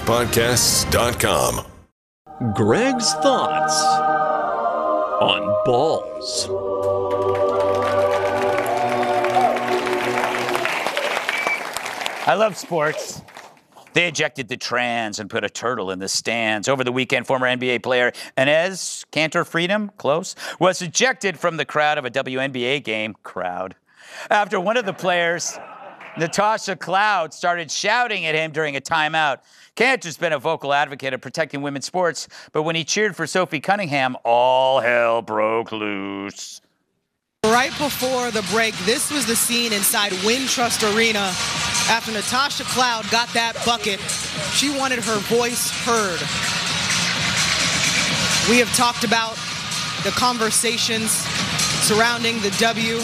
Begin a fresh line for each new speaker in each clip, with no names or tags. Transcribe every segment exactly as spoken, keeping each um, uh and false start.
podcasts dot com.
Greg's thoughts on balls.
I love sports. They ejected the trans and put a turtle in the stands. Over the weekend, former N B A player Enes Kanter Freedom, close, was ejected from the crowd of a W N B A game, crowd, after one of the players, Natasha Cloud, started shouting at him during a timeout. Kanter's been a vocal advocate of protecting women's sports, but when he cheered for Sophie Cunningham, all hell broke loose.
Right before the break, this was the scene inside Wintrust Arena after Natasha Cloud got that bucket. She wanted her voice heard. We have talked about the conversations surrounding the W.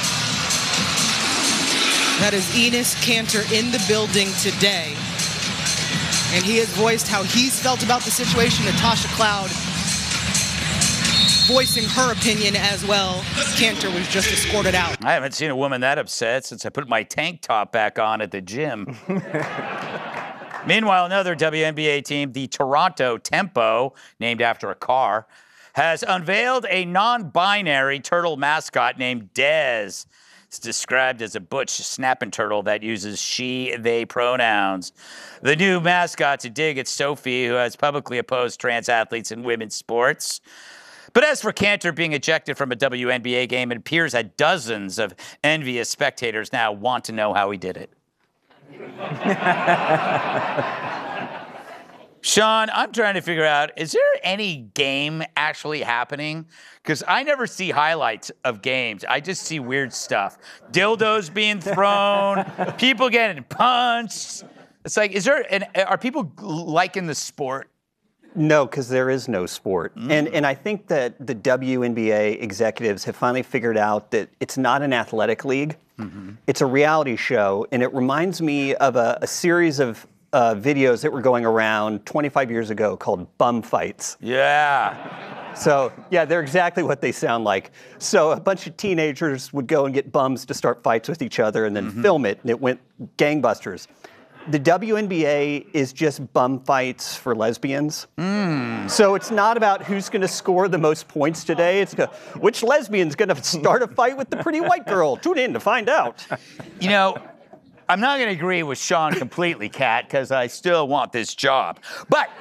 That is Enes Kanter in the building today. And he has voiced how he's felt about the situation. Natasha Cloud voicing her opinion as well. Kanter was just escorted out.
I haven't seen a woman that upset since I put my tank top back on at the gym. Meanwhile, another W N B A team, the Toronto Tempo, named after a car, has unveiled a non-binary turtle mascot named Dez. It's described as a butch snapping turtle that uses she, they pronouns. The new mascot's a dig at Sophie, who has publicly opposed trans athletes in women's sports. But as for Kanter being ejected from a W N B A game, it appears that dozens of envious spectators now want to know how he did it. Sean, I'm trying to figure out, is there any game actually happening? Because I never see highlights of games. I just see weird stuff. Dildos being thrown, people getting punched. It's like, is there, an, are people liking the sport?
No, because there is no sport.
Mm.
And and I think that the W N B A executives have finally figured out that it's not an athletic league. Mm-hmm. It's a reality show. And it reminds me of a, a series of uh, videos that were going around twenty-five years ago called bum fights.
Yeah.
So, yeah, they're exactly what they sound like. So a bunch of teenagers would go and get bums to start fights with each other and then mm-hmm. film it, and it went gangbusters. The W N B A is just bum fights for lesbians. Mm. So it's not about who's going to score the most points today. It's which lesbian's going to start a fight with the pretty white girl. Tune in to find out.
You know, I'm not going to agree with Sean completely, Kat, because I still want this job. But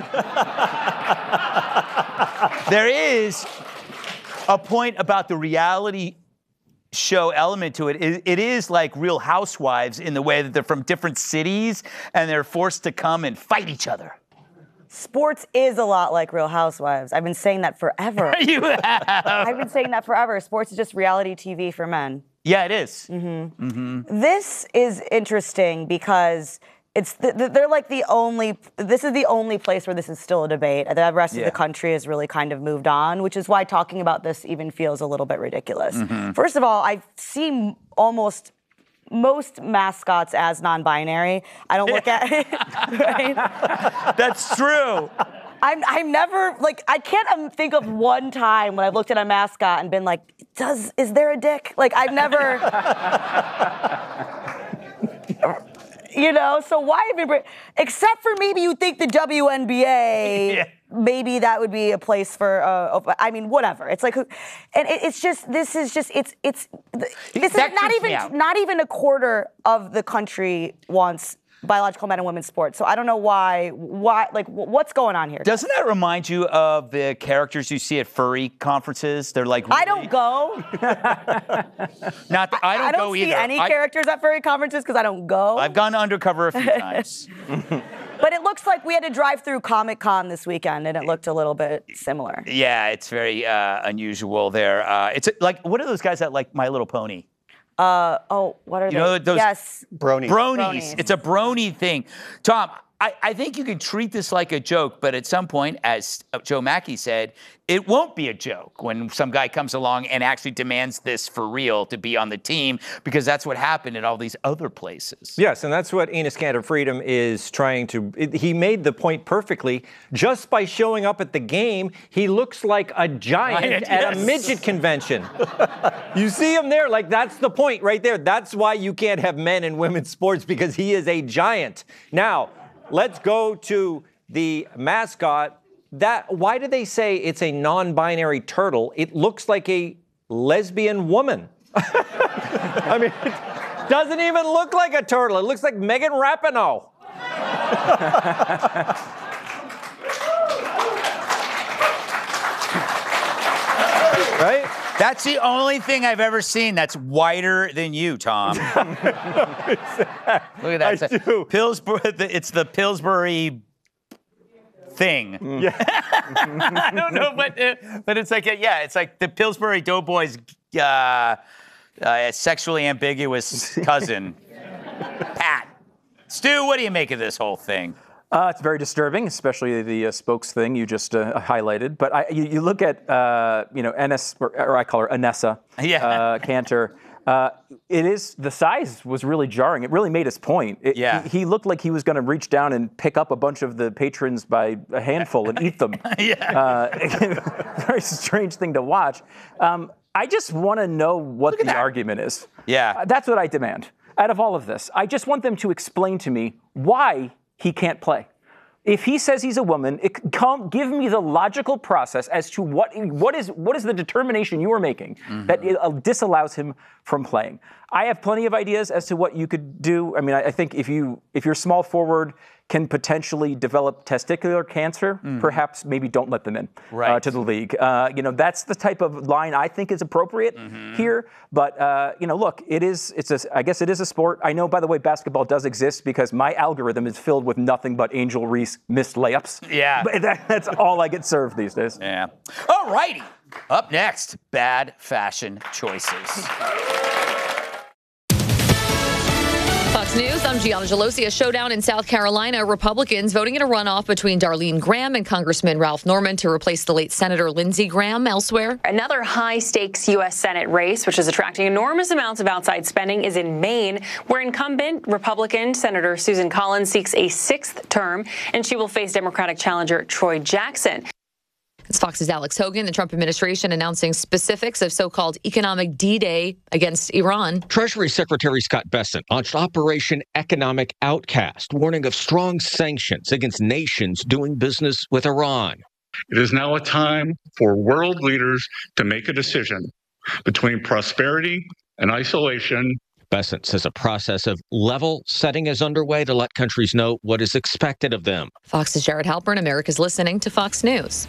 there is a point about the reality show element to it. it. It is like Real Housewives in the way that they're from different cities and they're forced to come and fight each other.
Sports is a lot like Real Housewives. I've been saying that forever.
You have.
I've been saying that forever. Sports is just reality T V for men.
Yeah, it is.
Mm-hmm.
Mm-hmm.
This is interesting because it's the, the, they're like the only, this is the only place where this is still a debate. The rest yeah. of the country has really kind of moved on, which is why talking about this even feels a little bit ridiculous. Mm-hmm. First of all, I see almost most mascots as non-binary. I don't look at it, right?
That's true.
I'm, I'm never, like, I can't um, think of one time when I've looked at a mascot and been like, does, is there a dick? Like, I've never... You know, so why even bring, except for maybe you think the W N B A, yeah. maybe that would be a place for, uh, I mean, whatever. It's like, and it, it's just, this is just, it's, it's, this
that
is not even, not even a quarter of the country wants biological men and women's sports. So I don't know why, why, like, what's going on here?
Doesn't that remind you of the characters you see at furry conferences? They're like, really...
I don't go.
Not, the, I don't,
I don't
go
see
either.
any
I,
characters at furry conferences because I don't go.
I've gone undercover a few times.
But it looks like we had to drive through Comic-Con this weekend, and it looked a little bit similar.
Yeah, it's very uh, unusual there. Uh, it's like, what are those guys that like My Little Pony?
Uh, oh, what are
you
they?
Know, those
yes.
Bronies.
Bronies.
Bronies.
It's a brony thing. Tom, I, I think you can treat this like a joke, but at some point, as Joe Mackey said, it won't be a joke when some guy comes along and actually demands this for real to be on the team, because that's what happened in all these other places.
Yes, and that's what Enes Kanter Freedom is trying to, it, he made the point perfectly. Just by showing up at the game, he looks like a giant
Giant,
at
yes.
a midget convention. You see him there, like that's the point right there. That's why you can't have men and women's sports, because he is a giant. Now, let's go to the mascot, that why do they say it's a non-binary turtle? It looks like a lesbian woman. I mean, it doesn't even look like a turtle. It looks like Megan Rapinoe. Right?
That's the only thing I've ever seen that's whiter than you, Tom. Look at that.
I
It's a-
do.
Pillsbury, it's the Pillsbury thing.
Yeah.
I don't know, but uh, but it's like, a, yeah, it's like the Pillsbury Doughboys uh, uh, sexually ambiguous cousin, Pat. Stu, what do you make of this whole thing?
Uh, it's very disturbing, especially the uh, spokes thing you just uh, highlighted. But I, you, you look at, uh, you know, Enes, or, or I call her Anessa
Yeah.
uh, Cantor. Uh, it is, the size was really jarring. It really made his point. It,
Yeah.
He, he looked like he was going to reach down and pick up a bunch of the patrons by a handful and eat them.
Yeah.
Uh, very strange thing to watch. Um, I just want to know what the argument is.
Yeah.
Uh, that's what I demand. Out of all of this, I just want them to explain to me why he can't play. If he says he's a woman, it, come, give me the logical process as to what what is what is the determination you are making mm-hmm. that it, uh, disallows him from playing. I have plenty of ideas as to what you could do. I mean, I, I think if you if your small forward can potentially develop testicular cancer, mm. perhaps maybe don't let them in
right.
uh, to the league. Uh, you know, that's the type of line I think is appropriate mm-hmm. here. But uh, you know, look, it is. It's a. I guess it is a sport. I know, by the way, basketball does exist because my algorithm is filled with nothing but Angel Reese missed layups.
Yeah,
but that, that's all I get served these days.
Yeah. All righty. Up next, bad fashion choices.
Fox News, I'm Gianna Gelosi. A showdown in South Carolina. Republicans voting in a runoff between Darlene Graham and Congressman Ralph Norman to replace the late Senator Lindsey Graham. Elsewhere,
another high-stakes U S Senate race, which is attracting enormous amounts of outside spending, is in Maine, where incumbent Republican Senator Susan Collins seeks a sixth term, and she will face Democratic challenger Troy Jackson.
It's Fox's Alex Hogan. The Trump administration announcing specifics of so-called economic D-Day against Iran.
Treasury Secretary Scott Bessent launched Operation Economic Outcast, warning of strong sanctions against nations doing business with Iran.
It is now a time for world leaders to make a decision between prosperity and isolation.
Bessent says a process of level setting is underway to let countries know what is expected of them.
Fox's Jared Halpern. America's listening to Fox News.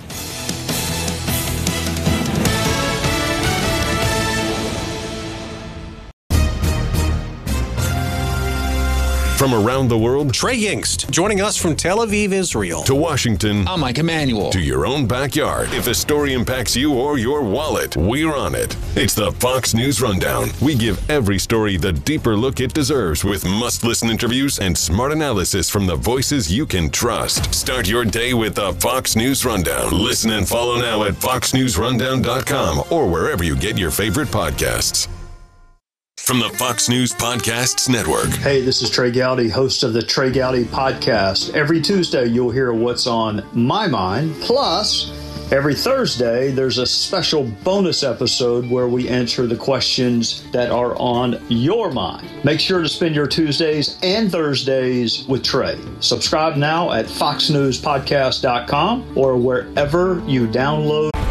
From around the world,
Trey Yingst, joining us from Tel Aviv, Israel.
To Washington.
I'm Mike Emanuel.
To your own backyard. If a story impacts you or your wallet, we're on it. It's the Fox News Rundown. We give every story the deeper look it deserves with must-listen interviews and smart analysis from the voices you can trust. Start your day with the Fox News Rundown. Listen and follow now at fox news rundown dot com or wherever you get your favorite podcasts. From the Fox News Podcasts Network.
Hey, this is Trey Gowdy, host of the Trey Gowdy Podcast. Every Tuesday, you'll hear what's on my mind. Plus, every Thursday, there's a special bonus episode where we answer the questions that are on your mind. Make sure to spend your Tuesdays and Thursdays with Trey. Subscribe now at fox news podcast dot com or wherever you download